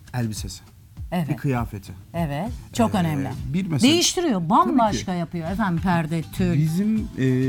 elbisesi, Evet. bir kıyafeti. Evet. Çok önemli. Bir mesela Değiştiriyor. Bambaşka yapıyor efendim perde, tül. bizim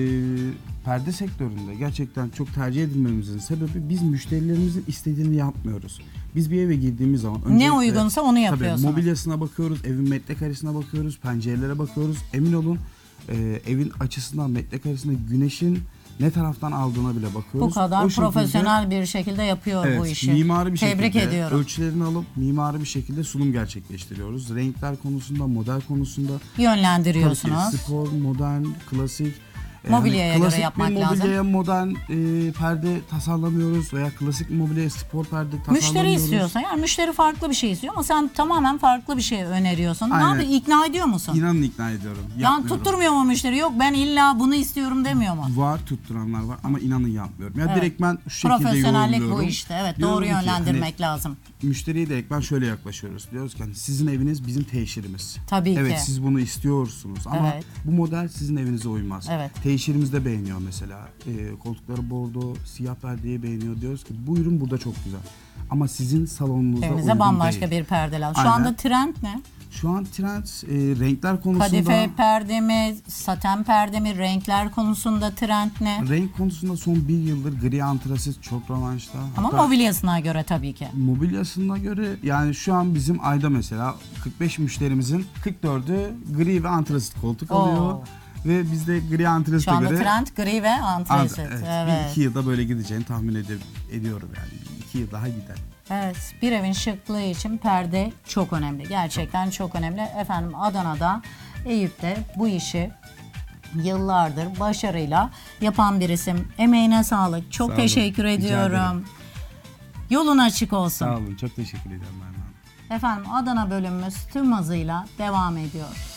perde sektöründe gerçekten çok tercih edilmemizin sebebi biz müşterilerimizin istediğini yapmıyoruz. Biz bir eve girdiğimiz zaman Ne uygunsa onu yapıyorsunuz. Tabii mobilyasına bakıyoruz, evin metrekaresine bakıyoruz, pencerelere bakıyoruz. Emin olun evin açısından, metrekaresinde güneşin ne taraftan aldığına bile bakıyoruz. Bu kadar O şekilde, profesyonel bir şekilde yapıyor bu işi. mimari bir Tebrik şekilde ediyorum. ölçülerini alıp mimari bir şekilde sunum gerçekleştiriyoruz. Renkler konusunda, model konusunda. Yönlendiriyorsunuz. Tabii ki spor, modern, klasik. Mobilyaya göre klasik yapmak bir lazım. mobilyaya modern perde tasarlamıyoruz veya klasik mobilyaya spor perde tasarlamıyoruz. Müşteri istiyorsa, yani müşteri farklı bir şey istiyor ama sen tamamen farklı bir şey öneriyorsun. Ne Aynen. yapıyorsun? İkna ediyor musun? İnanın ikna ediyorum. Yani Yapmıyorum. tutturmuyor mu müşteri? Yok ben illa bunu istiyorum demiyor mu? Var, tutturanlar var ama inanın yapmıyorum. Ya Evet. direkt ben şu şekilde Profesyonellik bu yorumluyorum. işte. Evet, Diyorum doğru ki, yönlendirmek lazım. Müşteriye direkt ben şöyle yaklaşıyoruz. Diyoruz ki hani sizin eviniz bizim teşhirimiz. Tabii Evet ki. siz bunu istiyorsunuz ama Evet. bu model sizin evinize uymaz. Evet. Teşhirimizde beğeniyor mesela. Koltukları bordo, siyah perdeyi beğeniyor. Diyoruz ki bu ürün burada çok güzel. Ama sizin salonunuzda Evinize uygun bambaşka değil. bir perde lazım. Şu Aynen. anda trend ne? Şu an trend renkler konusunda. Kadife perde mi, saten perde mi, renkler konusunda trend ne? Renk konusunda son bir yıldır gri antrasit çok revaçta. Ama Hatta mobilyasına göre tabii ki. mobilyasına göre yani şu an bizim ayda mesela 45 müşterimizin 44'ü gri ve antrasit koltuk alıyor. Ve bizde gri Şu antrasite anda göre trend gri ve antrasit. evet, Evet. bir iki yılda böyle gideceğini tahmin ediyorum yani. 2 yıl daha gider. Evet, bir evin şıklığı için perde çok önemli. Gerçekten çok önemli. Efendim Adana'da, Eyüp'te bu işi yıllardır başarıyla yapan bir isim. Emeğine sağlık. Çok Sağ olun. teşekkür Rica ediyorum. ederim. Yolun açık olsun. Sağ olun. Çok teşekkür ederim. Efendim Adana bölümümüz tüm hızıyla devam ediyor.